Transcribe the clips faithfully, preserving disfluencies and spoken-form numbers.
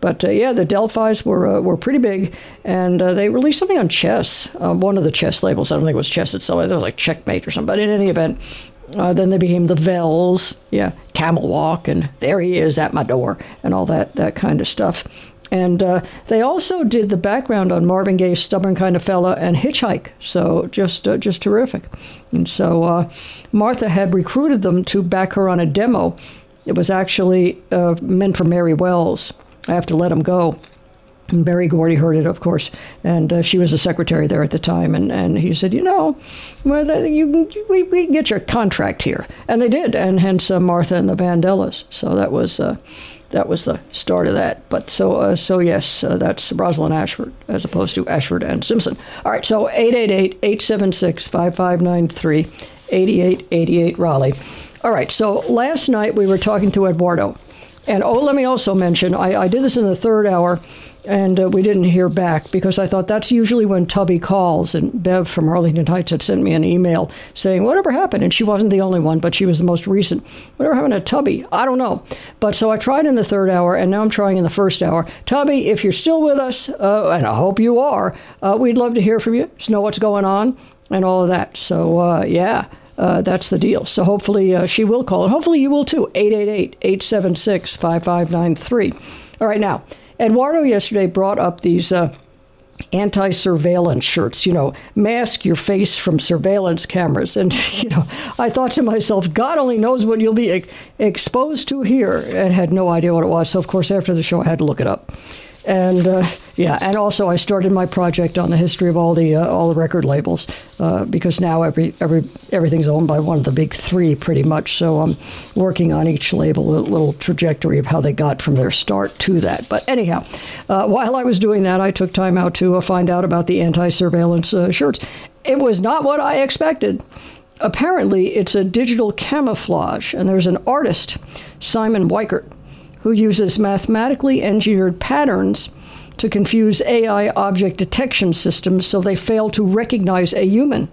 But uh, yeah, the Delphis were uh, were pretty big, and uh, they released something on chess. Uh, one of the chess labels, I don't think it was chess itself. It was like Checkmate or something. But in any event, uh, then they became the Vels, yeah, Camel Walk, and there he is at my door, and all that that kind of stuff. And uh, they also did the background on Marvin Gaye's Stubborn Kind of Fella and Hitchhike. So just uh, just terrific. And so uh, Martha had recruited them to back her on a demo. It was actually uh, meant for Mary Wells. I have to let him go. And Berry Gordy heard it, of course, and uh, she was the secretary there at the time. And, and he said, you know, well, the, you, we, we can get your contract here. And they did, and hence uh, Martha and the Vandellas. So that was uh, that was the start of that. But so, uh, so yes, uh, that's Rosalind Ashford as opposed to Ashford and Simpson. All right, so eight eight eight, eight seven six, five five nine three, eight eight eight eight Raleigh. All right, so last night we were talking to Eduardo. And oh, let me also mention, I, I did this in the third hour, and uh, we didn't hear back because I thought that's usually when Tubby calls. And Bev from Arlington Heights had sent me an email saying, whatever happened? And she wasn't the only one, but she was the most recent. Whatever happened to Tubby? I don't know. But so I tried in the third hour, and now I'm trying in the first hour. Tubby, if you're still with us, uh, and I hope you are, uh, we'd love to hear from you, just know what's going on, and all of that. So, uh, yeah. Uh, that's the deal. So hopefully uh, she will call, and hopefully you will too. eight eight eight, eight seven six, five five nine three. All right, now, Eduardo yesterday brought up these uh, anti-surveillance shirts, you know, mask your face from surveillance cameras. And, you know, I thought to myself, God only knows what you'll be ex- exposed to here, and had no idea what it was. So, of course, after the show, I had to look it up. And uh, yeah, and also I started my project on the history of all the uh, all the record labels uh, because now every every everything's owned by one of the big three pretty much. So I'm working on each label, a little trajectory of how they got from their start to that. But anyhow, uh, while I was doing that, I took time out to uh, find out about the anti-surveillance uh, shirts. It was not what I expected. Apparently, it's a digital camouflage, and there's an artist, Simon Weichert, who uses mathematically engineered patterns to confuse A I object detection systems so they fail to recognize a human.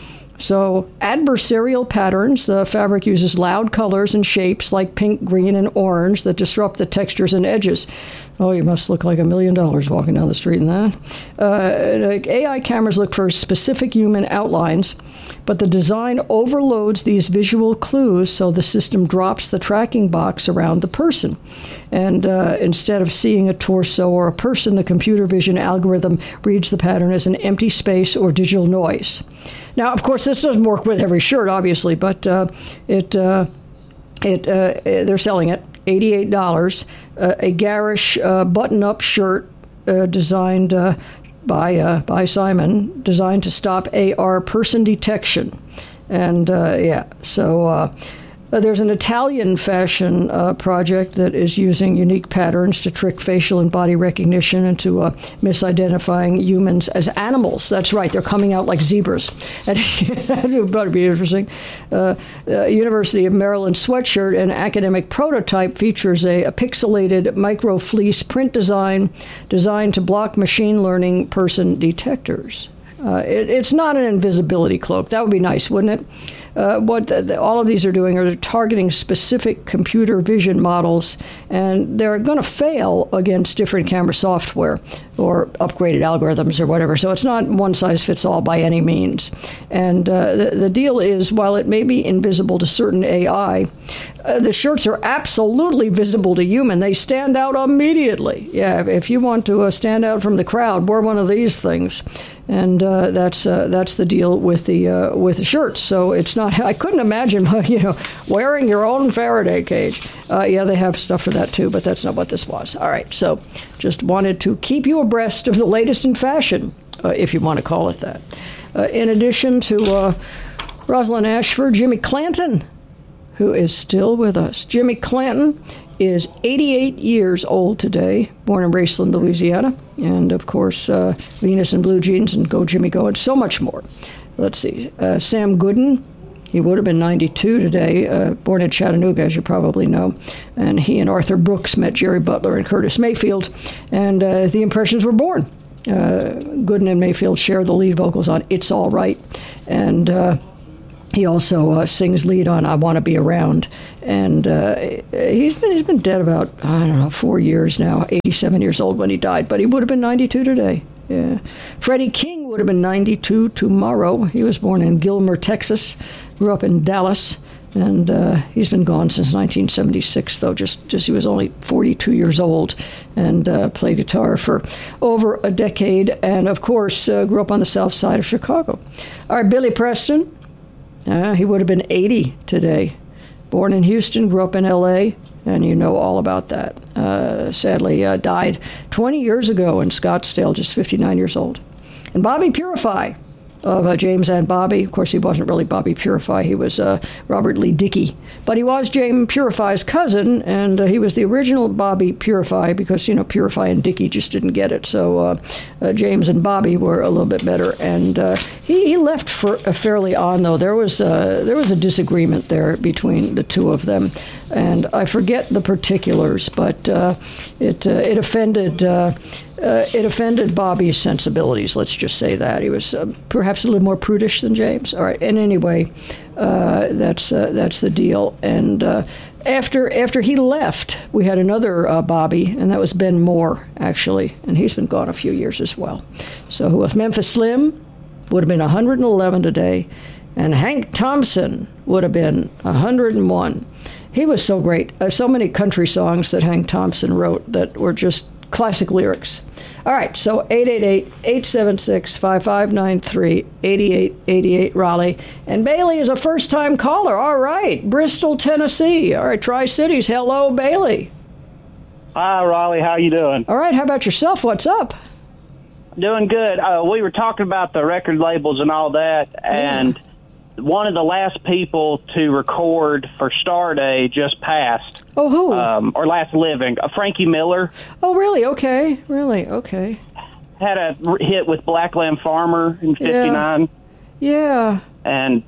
So adversarial patterns, the fabric uses loud colors and shapes like pink, green, and orange that disrupt the textures and edges. Oh, you must look like a million dollars walking down the street in that. Uh, A I cameras look for specific human outlines, but the design overloads these visual clues so the system drops the tracking box around the person. And uh, instead of seeing a torso or a person, the computer vision algorithm reads the pattern as an empty space or digital noise. Now, of course, this doesn't work with every shirt, obviously, but uh, it uh, it uh, they're selling it eighty-eight dollars. Uh, a garish uh, button-up shirt uh, designed uh, by uh, by Simon, designed to stop A R person detection, and uh, yeah, so. Uh, Uh, there's an Italian fashion uh, project that is using unique patterns to trick facial and body recognition into uh, misidentifying humans as animals. That's right, they're coming out like zebras. And that would be interesting. Uh, uh, University of Maryland sweatshirt, an academic prototype, features a, a pixelated micro fleece print design designed to block machine learning person detectors. Uh, it, it's not an invisibility cloak. That would be nice, wouldn't it? Uh, what the, the, all of these are doing are they're targeting specific computer vision models, and they're going to fail against different camera software or upgraded algorithms or whatever. So it's not one size fits all by any means. And uh, the, the deal is, while it may be invisible to certain A I, uh, the shirts are absolutely visible to human. They stand out immediately. Yeah, if you want to uh, stand out from the crowd, wear one of these things. And uh, that's uh, that's the deal with the uh, with the shirts. So it's not. I couldn't imagine, you know, wearing your own Faraday cage. Uh, yeah, they have stuff for that too, but that's not what this was. All right. So just wanted to keep you abreast of the latest in fashion, uh, if you want to call it that. Uh, in addition to uh, Rosalind Ashford, Jimmy Clanton, who is still with us. Jimmy Clanton is eighty-eight years old today, born in Raceland, Louisiana. And, of course, uh, Venus and Blue Jeans and Go Jimmy Go and so much more. Let's see. Uh, Sam Gooden, he would have been ninety-two today, uh, born in Chattanooga, as you probably know. And he and Arthur Brooks met Jerry Butler and Curtis Mayfield, and uh, the Impressions were born. Uh, Gooden and Mayfield share the lead vocals on It's All Right. And... Uh, he also uh, sings lead on "I Want to Be Around," and uh, he's been he's been dead about I don't know four years now. eighty-seven years old when he died, but he would have been ninety-two today. Yeah, Freddie King would have been ninety-two tomorrow. He was born in Gilmer, Texas, grew up in Dallas, and uh, he's been gone since nineteen seventy-six. Though just just he was only forty-two years old, and uh, played guitar for over a decade, and of course uh, grew up on the south side of Chicago. All right, Billy Preston. Uh, he would have been eighty today. Born in Houston, grew up in L A, and you know all about that. Uh, sadly, uh, died twenty years ago in Scottsdale, just fifty-nine years old. And Bobby Purify of uh, James and Bobby. Of course, he wasn't really Bobby Purify. He was uh, Robert Lee Dickey. But he was James Purify's cousin, and uh, he was the original Bobby Purify because, you know, Purify and Dickey just didn't get it. So uh, uh, James and Bobby were a little bit better. And uh, he, he left for, uh, fairly on, though. There was, uh, there was a disagreement there between the two of them. And I forget the particulars, but uh, it, uh, it offended... Uh, Uh, it offended Bobby's sensibilities, let's just say that. He was uh, perhaps a little more prudish than James. All right, and anyway, uh, that's uh, that's the deal. And uh, after after he left, we had another uh, Bobby, and that was Ben Moore, actually, and he's been gone a few years as well. So who was Memphis Slim, would have been one hundred eleven today, and Hank Thompson would have been one hundred one. He was so great. Uh, so many country songs that Hank Thompson wrote that were just classic lyrics. All right, so eight eight eight, eight seven six, five five nine three, eight eight eight eight Raleigh. And Bailey is a first-time caller. All right, Bristol, Tennessee. All right, Tri-Cities. Hello, Bailey. Hi, Raleigh. How you doing? All right, how about yourself? What's up? Doing good. Uh, we were talking about the record labels and all that, and yeah. one of the last people to record for Starday just passed. Oh, who? Um, or last living. Uh, Frankie Miller. Oh, really? Okay. Really? Okay. Had a hit with Black Lamb Farmer in fifty-nine. Yeah. yeah. And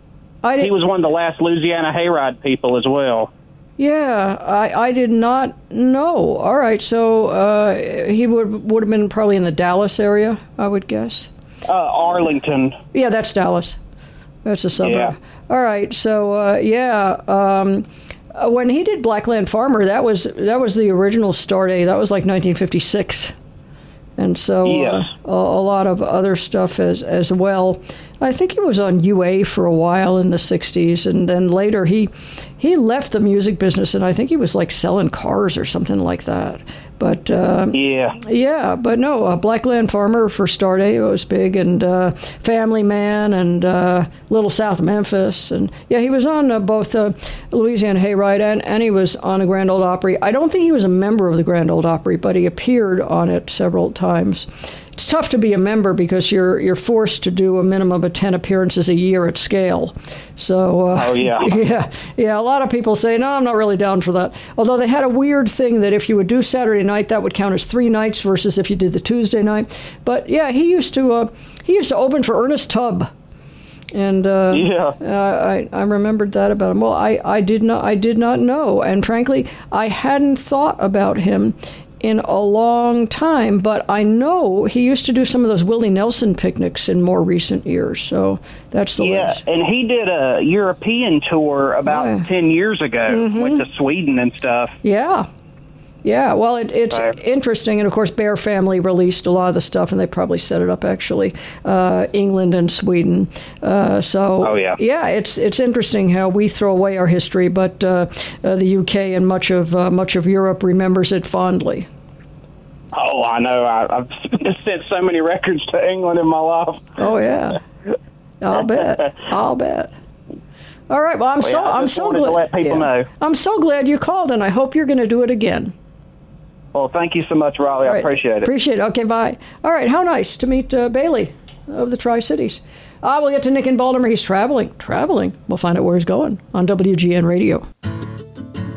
I he was one of the last Louisiana Hayride people as well. Yeah, I, I did not know. All right, so uh, he would would have been probably in the Dallas area, I would guess. Uh, Arlington. Yeah, that's Dallas. That's a suburb. Yeah. All right, so uh, yeah, um, when he did Black Land Farmer, that was that was the original Starday. That was like nineteen fifty-six, and so yes. uh, a, a lot of other stuff as as well. I think he was on U A for a while in the sixties, and then later he he left the music business, and I think he was like selling cars or something like that. But uh, yeah, yeah, but no, uh, Black Land Farmer for Starday was big, and uh, Family Man, and uh, Little South Memphis, and yeah, he was on uh, both uh, Louisiana Hayride and and he was on the Grand Ole Opry. I don't think he was a member of the Grand Ole Opry, but he appeared on it several times. It's tough to be a member because you're you're forced to do a minimum of ten appearances a year at scale. So uh, oh yeah, yeah, yeah. A lot of people say, no, I'm not really down for that. Although they had a weird thing that if you would do Saturday night, that would count as three nights versus if you did the Tuesday night. But yeah, he used to uh, he used to open for Ernest Tubb. And uh, yeah, uh, I I remembered that about him. Well, I, I did not I did not know, and frankly, I hadn't thought about him in a long time, but I know he used to do some of those Willie Nelson picnics in more recent years, so that's the yeah, list. And he did a European tour about yeah. ten years ago, mm-hmm. went to Sweden and stuff. Yeah. Yeah, well, it, it's right. interesting, and of course, Bear Family released a lot of the stuff, and they probably set it up actually, uh, England and Sweden. Uh, so, oh, yeah. yeah, it's it's interesting how we throw away our history, but uh, uh, the U K and much of uh, much of Europe remembers it fondly. Oh, I know. I, I've sent so many records to England in my life. Oh yeah, I'll bet. I'll bet. All right. Well, I'm well, so yeah, I'm so glad. To let people yeah. know. I'm so glad you called, and I hope you're going to do it again. Well, thank you so much, Raleigh. Right. I appreciate it. Appreciate it. Okay, bye. All right, how nice to meet uh, Bailey of the Tri-Cities. Uh, we'll get to Nick in Baltimore. He's traveling. Traveling. We'll find out where he's going on W G N Radio.